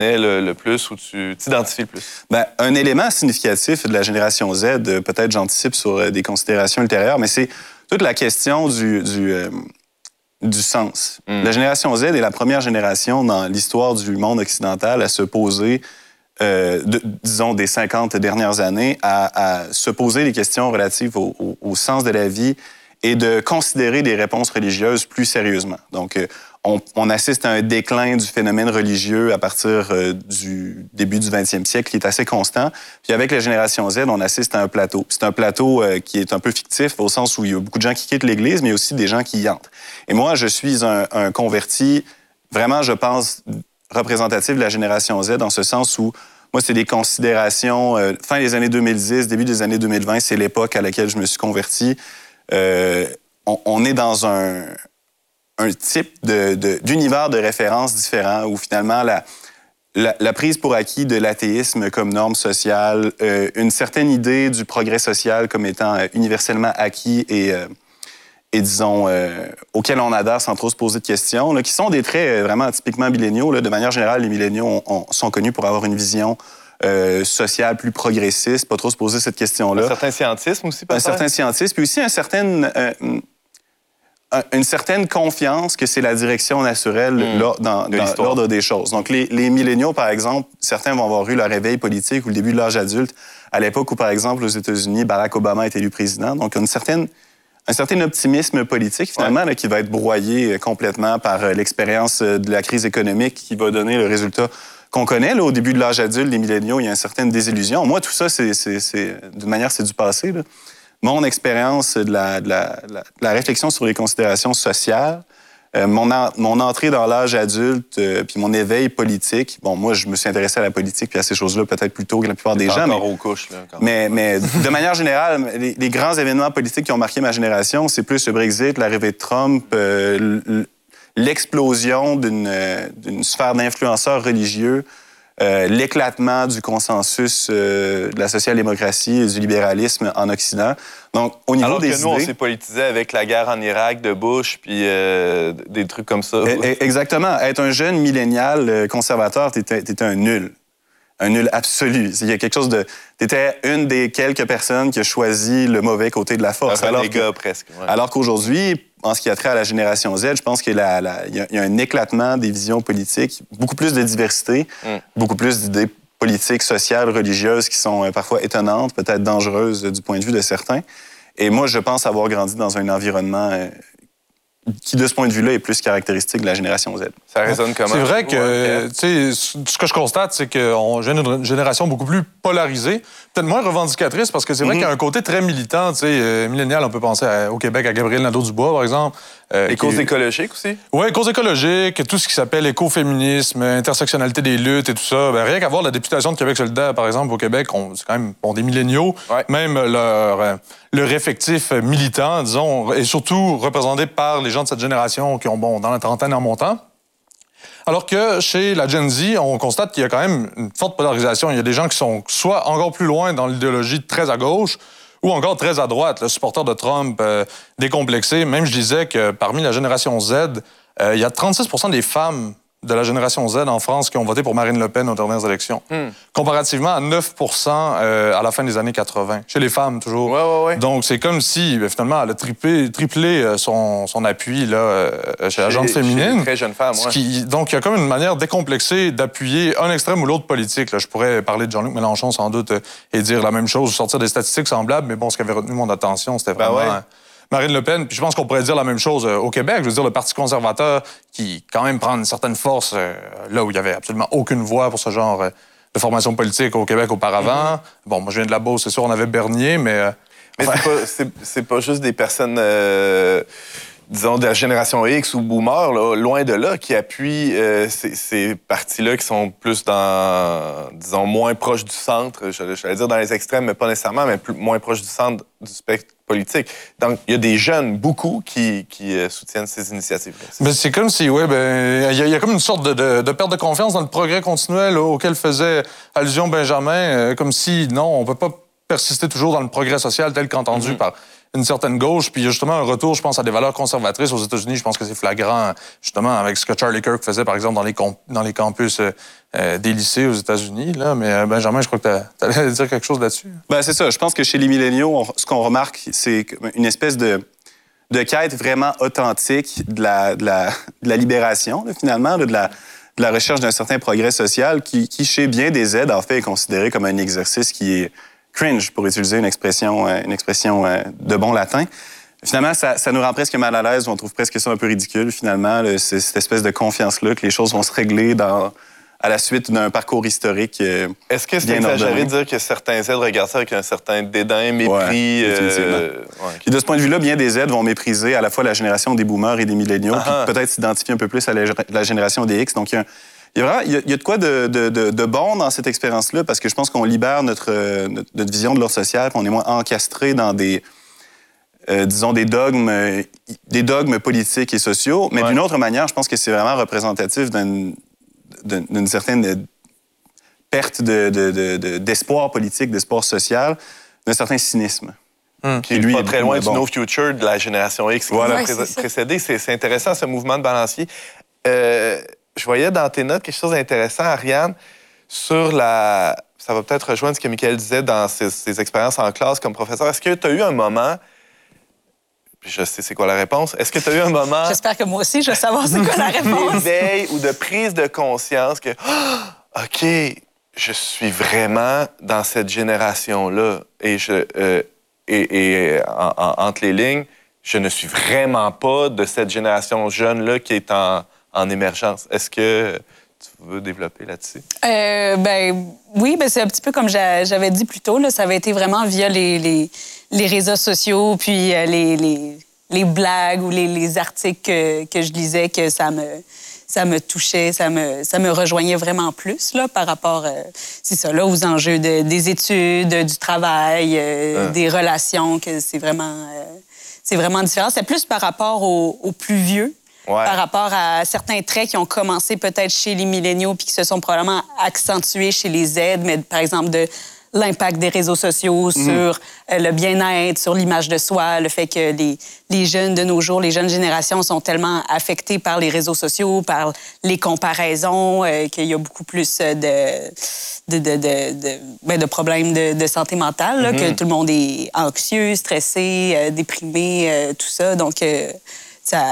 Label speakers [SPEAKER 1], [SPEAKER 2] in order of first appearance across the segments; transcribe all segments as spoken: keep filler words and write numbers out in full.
[SPEAKER 1] Le, le plus ou tu t'identifies le plus?
[SPEAKER 2] Bien, un élément significatif de la génération Z, peut-être j'anticipe sur des considérations ultérieures, mais c'est toute la question du, du, euh, du sens. Mm. La génération Z est la première génération dans l'histoire du monde occidental à se poser, euh, de, disons, des cinquante dernières années, à, à se poser des questions relatives au, au, au sens de la vie et de considérer des réponses religieuses plus sérieusement. Donc, euh, On, on assiste à un déclin du phénomène religieux à partir euh, du début du vingtième siècle qui est assez constant. Puis avec la génération Z, on assiste à un plateau. C'est un plateau euh, qui est un peu fictif au sens où il y a beaucoup de gens qui quittent l'Église, mais aussi des gens qui y entrent. Et moi, je suis un, un converti, vraiment, je pense, représentatif de la génération Z dans ce sens où, moi, c'est des considérations, euh, fin des années deux mille dix, début des années deux mille vingt, c'est l'époque à laquelle je me suis converti. Euh, on, on est dans un... un type de, de, d'univers de référence différent où finalement la, la, la prise pour acquis de l'athéisme comme norme sociale, euh, une certaine idée du progrès social comme étant euh, universellement acquis et, euh, et disons, euh, auquel on adhère sans trop se poser de questions, là, qui sont des traits euh, vraiment typiquement milléniaux. Là. De manière générale, les milléniaux on, on, sont connus pour avoir une vision euh, sociale plus progressiste, pas trop se poser cette question-là.
[SPEAKER 1] Un certain scientisme aussi, peut-être?
[SPEAKER 2] Un certain scientisme, puis aussi un certain... Euh, une certaine confiance que c'est la direction naturelle mmh. là, dans, dans l'ordre des choses. Donc, les, les milléniaux, par exemple, certains vont avoir eu leur réveil politique ou le début de l'âge adulte à l'époque où, par exemple, aux États-Unis, Barack Obama est élu président. Donc, une certaine, un certain optimisme politique, finalement, ouais. là, qui va être broyé complètement par l'expérience de la crise économique qui va donner le résultat qu'on connaît. Là, au début de l'âge adulte, les milléniaux, il y a une certaine désillusion. Moi, tout ça, c'est, c'est, c'est, d'une manière, c'est du passé, là. Mon expérience de la, de, la, de la réflexion sur les considérations sociales, euh, mon, en, mon entrée dans l'âge adulte, euh, puis mon éveil politique. Bon, moi, je me suis intéressé à la politique puis à ces choses-là peut-être plus tôt que la plupart des gens.
[SPEAKER 1] Encore
[SPEAKER 2] mais,
[SPEAKER 1] aux couches, là. Quand
[SPEAKER 2] mais, mais de manière générale, les, les grands événements politiques qui ont marqué ma génération, c'est plus le Brexit, l'arrivée de Trump, euh, l'explosion d'une, d'une sphère d'influenceurs religieux, Euh, l'éclatement du consensus euh, de la social-démocratie et du libéralisme en Occident. Donc, au niveau
[SPEAKER 1] Alors
[SPEAKER 2] des
[SPEAKER 1] que nous,
[SPEAKER 2] idées,
[SPEAKER 1] on s'est politisé avec la guerre en Irak de Bush, puis euh, des trucs comme ça.
[SPEAKER 2] Exactement. Être un jeune millénial conservateur, t'étais, t'étais un nul. Un nul absolu. Il y a quelque chose de... T'étais une des quelques personnes qui a choisi le mauvais côté de la force.
[SPEAKER 1] Un
[SPEAKER 2] alors
[SPEAKER 1] des
[SPEAKER 2] que,
[SPEAKER 1] gars, presque. Ouais.
[SPEAKER 2] Alors qu'aujourd'hui, en ce qui a trait à la génération Z, je pense qu'il y a, la, la, il y a, il y a un éclatement des visions politiques, beaucoup plus de diversité, mm. beaucoup plus d'idées politiques, sociales, religieuses qui sont euh, parfois étonnantes, peut-être dangereuses euh, du point de vue de certains. Et moi, je pense avoir grandi dans un environnement euh, qui, de ce point de vue-là, est plus caractéristique de la génération Z.
[SPEAKER 1] Ça résonne comment?
[SPEAKER 3] C'est vrai que, tu sais, ce que je constate, c'est qu'on a une génération beaucoup plus polarisée, peut-être moins revendicatrice, parce que c'est vrai mm-hmm. qu'il y a un côté très militant, tu sais, euh, millénial, on peut penser à, au Québec à Gabriel Nadeau-Dubois, par exemple.
[SPEAKER 1] Euh, Les causes est... écologiques aussi?
[SPEAKER 3] Oui, causes écologiques, tout ce qui s'appelle écoféminisme, intersectionnalité des luttes et tout ça. Ben, rien qu'à voir la députation de Québec solidaire, par exemple, au Québec, on, c'est quand même bon, des milléniaux. Ouais. Même leur, euh, leur effectif militant, disons, est surtout représenté par les gens de cette génération qui ont, bon, dans la trentaine en montant. Alors que chez la Gen Z, on constate qu'il y a quand même une forte polarisation. Il y a des gens qui sont soit encore plus loin dans l'idéologie très à gauche, ou encore très à droite, le supporter de Trump, euh, décomplexé. Même, je disais que parmi la génération Z, euh, il y a trente-six pour cent des femmes de la génération Z en France qui ont voté pour Marine Le Pen aux dernières élections, mm. comparativement à neuf pour cent euh, à la fin des années quatre-vingt. Chez les femmes, toujours.
[SPEAKER 1] Ouais, ouais, ouais.
[SPEAKER 3] Donc, c'est comme si, ben, finalement, elle a triplé, triplé son, son appui là, euh, chez, chez la gente féminine.
[SPEAKER 1] Chez les très jeunes femmes, ouais.
[SPEAKER 3] Qui, donc, il y a comme une manière décomplexée d'appuyer un extrême ou l'autre politique. Là. Je pourrais parler de Jean-Luc Mélenchon, sans doute, euh, et dire la même chose, sortir des statistiques semblables, mais bon, ce qui avait retenu mon attention, c'était vraiment... Ben ouais. Marine Le Pen, puis je pense qu'on pourrait dire la même chose euh, au Québec. Je veux dire, le Parti conservateur qui, quand même, prend une certaine force euh, là où il n'y avait absolument aucune voix pour ce genre euh, de formation politique au Québec auparavant. Mm-hmm. Bon, moi, je viens de la Beauce, c'est sûr, on avait Bernier, mais... Euh,
[SPEAKER 1] mais enfin... c'est, pas, c'est, c'est pas juste des personnes... Euh... disons, de la génération X ou boomer, là, loin de là, qui appuient euh, ces, ces partis-là qui sont plus dans, disons, moins proches du centre, je, je vais dire dans les extrêmes, mais pas nécessairement, mais plus, moins proches du centre du spectre politique. Donc, il y a des jeunes, beaucoup, qui, qui euh, soutiennent ces initiatives-là.
[SPEAKER 3] Mais c'est comme si, oui, ben, il y, y a comme une sorte de, de, de perte de confiance dans le progrès continuel là, auquel faisait allusion Benjamin, euh, comme si, non, on peut pas persister toujours dans le progrès social tel qu'entendu mm-hmm. par une certaine gauche, puis il y a justement un retour, je pense, à des valeurs conservatrices aux États-Unis. Je pense que c'est flagrant, justement, avec ce que Charlie Kirk faisait, par exemple, dans les, dans les campus euh, des lycées aux États-Unis. Là. Mais euh, Benjamin, je crois que tu allais dire quelque chose là-dessus.
[SPEAKER 2] Ben, c'est ça. Je pense que chez les milléniaux, on, ce qu'on remarque, c'est une espèce de, de quête vraiment authentique de la, de la, de la libération, là, finalement, là, de la... de la recherche d'un certain progrès social qui, qui, chez bien des Z, en fait, est considéré comme un exercice qui est cringe, pour utiliser une expression, une expression de bon latin. Finalement, ça, ça nous rend presque mal à l'aise, on trouve presque ça un peu ridicule, finalement, là, c'est cette espèce de confiance-là que les choses vont se régler dans, à la suite d'un parcours historique euh,
[SPEAKER 1] Est-ce que c'est exagéré de dire que certains Z regardent ça avec un certain dédain, mépris?
[SPEAKER 2] Ouais,
[SPEAKER 1] euh...
[SPEAKER 2] ouais. Puis de ce point de vue-là, bien des Z vont mépriser à la fois la génération des boomers et des milléniaux,
[SPEAKER 1] uh-huh.
[SPEAKER 2] puis peut-être s'identifier un peu plus à la, la génération des X. Donc, il y a, il y a vraiment il y a, il y a de quoi de, de, de, de bon dans cette expérience-là, parce que je pense qu'on libère notre, notre, notre vision de l'ordre social, puis on est moins encastré dans des... Euh, disons, des dogmes, euh, des dogmes politiques et sociaux. Mais ouais. d'une autre manière, je pense que c'est vraiment représentatif d'une, d'une certaine perte de, de, de, de, d'espoir politique, d'espoir social, d'un certain cynisme.
[SPEAKER 1] Hum. Qui est pas très loin du bon. No Future de la génération X qui
[SPEAKER 2] voilà.
[SPEAKER 1] nous a pré- précédé. C'est, c'est intéressant, ce mouvement de balancier. Euh, je voyais dans tes notes quelque chose d'intéressant, Ariane, sur la... Ça va peut-être rejoindre ce que Michael disait dans ses, ses expériences en classe comme professeur. Est-ce que tu as eu un moment... Je sais c'est quoi la réponse. Est-ce que tu as eu un moment...
[SPEAKER 4] J'espère que moi aussi, je vais savoir c'est quoi la réponse.
[SPEAKER 1] D'éveil ou de prise de conscience que, oh, OK, je suis vraiment dans cette génération-là. Et, je, euh, et, et en, en, entre les lignes, je ne suis vraiment pas de cette génération jeune-là qui est en, en émergence. Est-ce que tu veux développer là-dessus?
[SPEAKER 4] Euh, ben, oui, ben, c'est un petit peu comme j'avais dit plus tôt. Là, ça avait été vraiment via les... les... les réseaux sociaux, puis euh, les, les, les blagues ou les, les articles que, que je lisais, que ça me, ça me touchait, ça me, ça me rejoignait vraiment plus là, par rapport euh, c'est ça, là, aux enjeux de, des études, du travail, euh, ah. des relations, que c'est vraiment, euh, c'est vraiment différent. C'est plus par rapport aux, aux plus vieux, ouais. par rapport à certains traits qui ont commencé peut-être chez les milléniaux puis qui se sont probablement accentués chez les Z, mais par exemple de l'impact des réseaux sociaux mmh. sur euh, le bien-être, sur l'image de soi, le fait que les, les jeunes de nos jours, les jeunes générations sont tellement affectées par les réseaux sociaux, par les comparaisons, euh, qu'il y a beaucoup plus de, de, de, de, de, ben, de problèmes de, de santé mentale, là, mmh. que tout le monde est anxieux, stressé, euh, déprimé, euh, tout ça. Donc, euh, ça,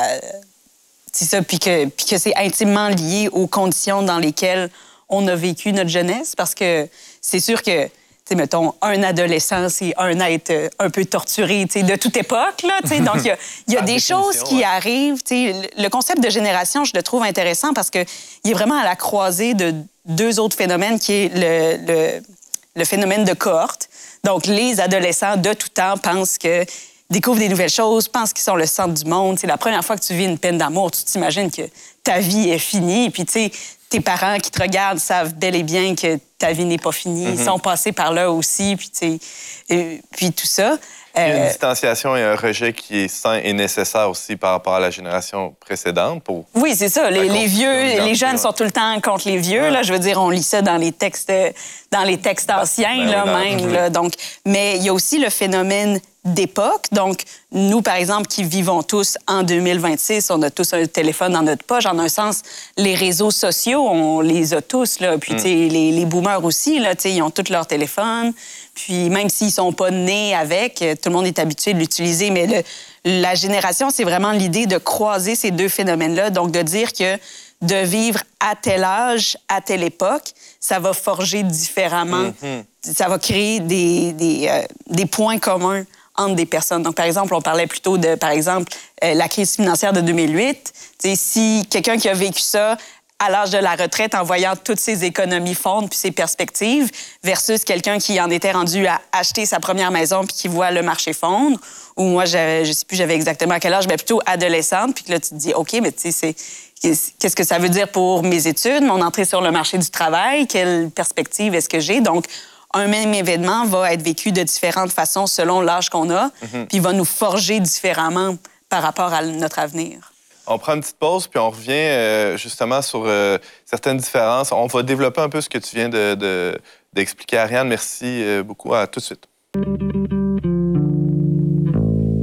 [SPEAKER 4] c'est ça. Puis que, puis que c'est intimement lié aux conditions dans lesquelles on a vécu notre jeunesse, parce que c'est sûr que, tu sais, mettons, un adolescent, c'est un être un peu torturé, tu sais, de toute époque, là, tu sais. Donc, il y a, y a des choses qui ouais. arrivent, tu sais. Le concept de génération, je le trouve intéressant parce qu'il est vraiment à la croisée de deux autres phénomènes, qui est le, le, le phénomène de cohorte. Donc, les adolescents de tout temps pensent que découvrent des nouvelles choses, pensent qu'ils sont le centre du monde. C'est la première fois que tu vis une peine d'amour, tu t'imagines que ta vie est finie, puis tu sais, tes parents qui te regardent savent bel et bien que ta vie n'est pas finie. Mm-hmm. Ils sont passés par là aussi, puis, tu sais, et, puis tout ça.
[SPEAKER 1] Il y a une distanciation et un rejet qui est sain et nécessaire aussi par rapport à la génération précédente. Pour
[SPEAKER 4] oui, c'est ça. Les, les vieux, les jeunes sont tout le temps contre les vieux. Ouais. Là, je veux dire, on lit ça dans les textes, dans les textes anciens, ben, là, oui, même. Là, donc, mais il y a aussi le phénomène d'époque. Donc, nous, par exemple, qui vivons tous en deux mille vingt-six, on a tous un téléphone dans notre poche. En un sens, les réseaux sociaux, on les a tous. Là. Puis, mm. tu sais, les, les boomers aussi, là, tu sais, ils ont tous leur téléphone. Puis, même s'ils sont pas nés avec, tout le monde est habitué de l'utiliser. Mais le, la génération, c'est vraiment l'idée de croiser ces deux phénomènes-là. Donc, de dire que de vivre à tel âge, à telle époque, ça va forger différemment. Mm-hmm. Ça va créer des, des, euh, des points communs entre des personnes. Donc, par exemple, on parlait plutôt de, par exemple, euh, la crise financière de deux mille huit. T'sais, si quelqu'un qui a vécu ça à l'âge de la retraite en voyant toutes ses économies fondre puis ses perspectives versus quelqu'un qui en était rendu à acheter sa première maison puis qui voit le marché fondre, ou moi, je ne sais plus j'avais exactement à quel âge, mais plutôt adolescente, puis que là, tu te dis, OK, mais tu sais, c'est... Qu'est-ce que ça veut dire pour mes études, mon entrée sur le marché du travail? Quelle perspective est-ce que j'ai? Donc, un même événement va être vécu de différentes façons selon l'âge qu'on a, mm-hmm. puis va nous forger différemment par rapport à notre avenir.
[SPEAKER 1] On prend une petite pause, puis on revient euh, justement sur euh, certaines différences. On va développer un peu ce que tu viens de, de, d'expliquer, Ariane. Merci euh, beaucoup. À tout de suite.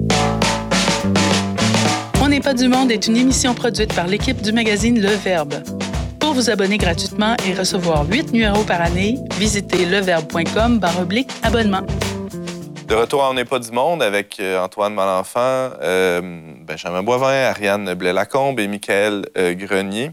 [SPEAKER 5] pas du monde est une émission produite par l'équipe du magazine Le Verbe. Pour vous abonner gratuitement et recevoir huit numéros par année, visitez leverbe point com barre oblique abonnement.
[SPEAKER 1] De retour à On n'est pas du monde avec euh, Antoine Malenfant, euh, Benjamin Boivin, Ariane Blais-Lacombe et Michael euh, Grenier.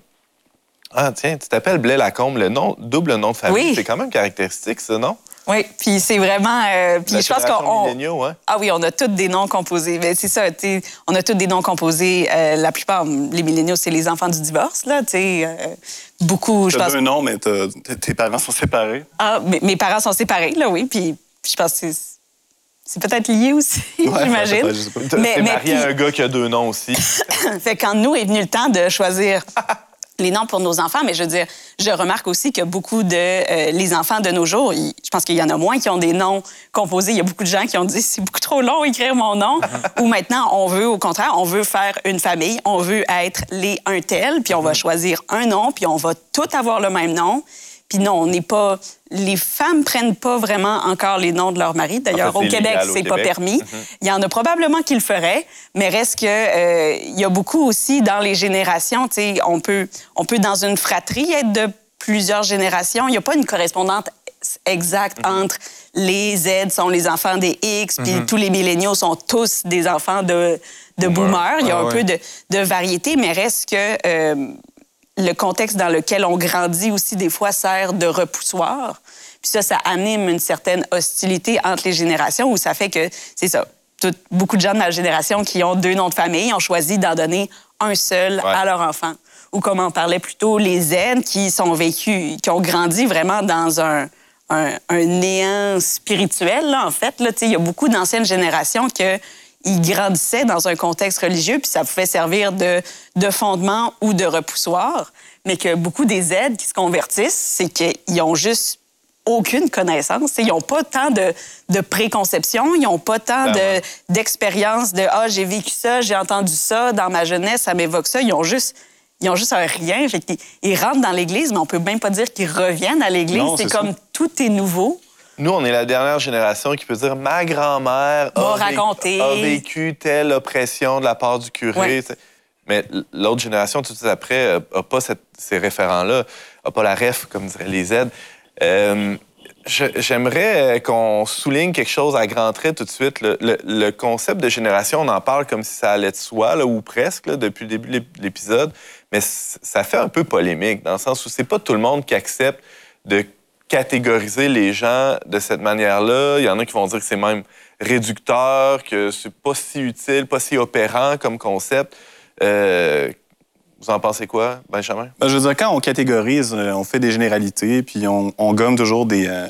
[SPEAKER 1] Ah, tiens, tu t'appelles Blais-Lacombe, le nom, double nom de famille. Oui. C'est quand même caractéristique, ça, non?
[SPEAKER 4] Oui, puis c'est vraiment... Euh, puis je pense qu'on...
[SPEAKER 1] Hein?
[SPEAKER 4] Ah oui, on a tous des noms composés. Mais c'est ça, tu sais, on a tous des noms composés. Euh, la plupart, les milléniaux, c'est les enfants du divorce, là, tu sais. Euh, beaucoup, je pense...
[SPEAKER 2] T'as deux noms, mais tes parents sont séparés.
[SPEAKER 4] Ah, mais, mes parents sont séparés, là, oui, puis je pense que c'est... C'est peut-être lié aussi, ouais, j'imagine.
[SPEAKER 1] Mais, mais marié à un gars qui a deux noms aussi.
[SPEAKER 4] Fait quand nous est venu le temps de choisir les noms pour nos enfants, mais je veux dire, je remarque aussi que beaucoup de euh, les enfants de nos jours, ils, je pense qu'il y en a moins qui ont des noms composés. Il y a beaucoup de gens qui ont dit c'est beaucoup trop long écrire mon nom. Ou maintenant, on veut, au contraire, on veut faire une famille, on veut être les un tel, puis on va choisir un nom, puis on va tous avoir le même nom. Puis non, on n'est pas... Les femmes prennent pas vraiment encore les noms de leur mari. D'ailleurs, en fait, au Québec, c'est Québec. Pas permis. Mm-hmm. Il y en a probablement qui le feraient, mais reste que euh, il y a beaucoup aussi dans les générations. Tu sais, on peut, on peut dans une fratrie être de plusieurs générations. Il n'y a pas une correspondante exacte mm-hmm. entre les Z sont les enfants des X, puis mm-hmm. tous les milléniaux sont tous des enfants de, de boomers. Il y a ah, un ouais. peu de, de variété, mais reste que... Euh, le contexte dans lequel on grandit aussi, des fois, sert de repoussoir. Puis ça, ça anime une certaine hostilité entre les générations où ça fait que, c'est ça, tout, beaucoup de gens de ma génération qui ont deux noms de famille ont choisi d'en donner un seul ouais. à leur enfant. Ou comme on parlait plus tôt, les Z qui sont vécus, qui ont grandi vraiment dans un, un, un néant spirituel, là, en fait. Là, il y a beaucoup d'anciennes générations que ils grandissaient dans un contexte religieux, puis ça pouvait servir de, de fondement ou de repoussoir, mais que beaucoup des Z qui se convertissent, c'est qu'ils ont juste aucune connaissance. Ils n'ont pas tant de, de préconception, ils n'ont pas tant de, d'expérience de « Ah, j'ai vécu ça, j'ai entendu ça, dans ma jeunesse, ça m'évoque ça ». Ils ont juste... Ils ont juste un rien. Fait qu'ils, ils rentrent dans l'Église, mais on peut même pas dire qu'ils reviennent à l'Église. Non, c'est, c'est comme ça. Tout est nouveau.
[SPEAKER 1] Nous, on est la dernière génération qui peut dire « Ma grand-mère a, vécu, a vécu telle oppression de la part du curé. Ouais. » Mais l'autre génération, tout de suite après, n'a pas cette, ces référents-là, n'a pas la ref, comme diraient les Z. Euh, je, j'aimerais qu'on souligne quelque chose à grands traits tout de suite. Le, le, le concept de génération, on en parle comme si ça allait de soi, là, ou presque, là, depuis le début de l'épisode. Mais ça fait un peu polémique, dans le sens où c'est pas tout le monde qui accepte de catégoriser les gens de cette manière-là. Il y en a qui vont dire que c'est même réducteur, que c'est pas si utile, pas si opérant comme concept. Euh, vous en pensez quoi, Benjamin?
[SPEAKER 2] Ben, je veux dire, quand on catégorise, on fait des généralités, puis on, on gomme toujours des, euh,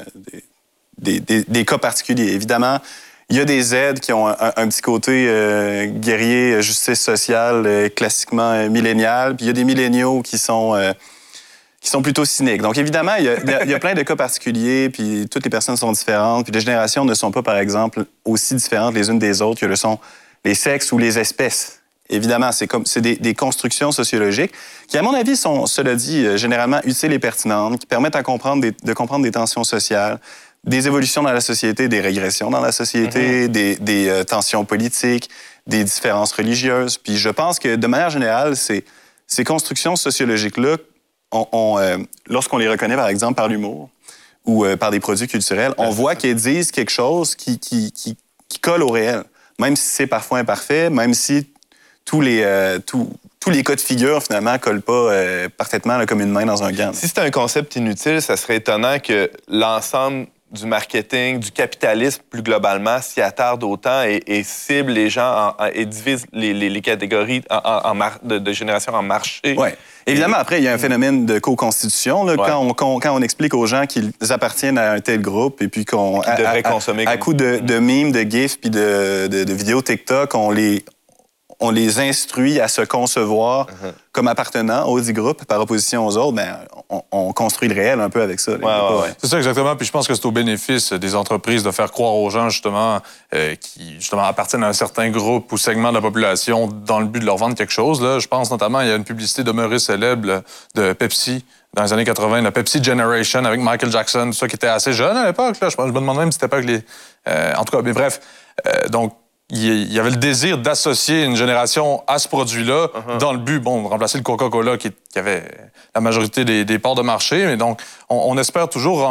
[SPEAKER 2] des, des, des cas particuliers. Évidemment, il y a des Z qui ont un, un petit côté euh, guerrier, justice sociale, euh, classiquement euh, millénial, puis il y a des milléniaux qui sont... Euh, qui sont plutôt cyniques. Donc, évidemment, il y, a, il y a plein de cas particuliers, puis toutes les personnes sont différentes, puis les générations ne sont pas, par exemple, aussi différentes les unes des autres que le sont les sexes ou les espèces. Évidemment, c'est comme c'est des, des constructions sociologiques qui, à mon avis, sont, cela dit, généralement utiles et pertinentes, qui permettent à comprendre des, de comprendre des tensions sociales, des évolutions dans la société, des régressions dans la société, mm-hmm. des, des euh, tensions politiques, des différences religieuses. Puis je pense que, de manière générale, ces, ces constructions sociologiques-là, On, on, euh, lorsqu'on les reconnaît, par exemple, par l'humour ou euh, par des produits culturels, on voit qu'elles disent quelque chose qui, qui, qui, qui colle au réel, même si c'est parfois imparfait, même si tous les, euh, tous, tous les cas de figure, finalement, ne collent pas euh, parfaitement là, comme une main dans un gant.
[SPEAKER 1] Si c'était un concept inutile, ça serait étonnant que l'ensemble du marketing, du capitalisme, plus globalement, s'y attarde autant et, et cible les gens en, en, et divise les, les, les catégories en, en, en mar, de, de génération en marché.
[SPEAKER 2] Oui. Évidemment, après, il y a un phénomène de co-constitution. Là, ouais. quand, on, quand, quand on explique aux gens qu'ils appartiennent à un tel groupe et puis qu'on...
[SPEAKER 1] Qu'ils devraient
[SPEAKER 2] à,
[SPEAKER 1] consommer.
[SPEAKER 2] À, à coup de, de mimes, de gifs puis de, de, de vidéos TikTok, on les... on les instruit à se concevoir uh-huh. comme appartenant au dit groupe par opposition aux autres, ben, on, on construit le réel un peu avec ça.
[SPEAKER 1] Ouais, ouais, ouais.
[SPEAKER 3] C'est ça, exactement. Puis je pense que c'est au bénéfice des entreprises de faire croire aux gens, justement, euh, qui justement appartiennent à un certain groupe ou segment de la population dans le but de leur vendre quelque chose. Là. Je pense notamment, il y a une publicité demeurée célèbre de Pepsi dans les années quatre-vingt, la Pepsi Generation avec Michael Jackson, tout ça qui était assez jeune à l'époque. Là. Je, je me demande même si c'était pas que les... Euh, en tout cas, mais bref, euh, donc, il y avait le désir d'associer une génération à ce produit-là uh-huh. dans le but, bon, de remplacer le Coca-Cola qui, qui avait la majorité des, des parts de marché. Mais donc, on, on espère toujours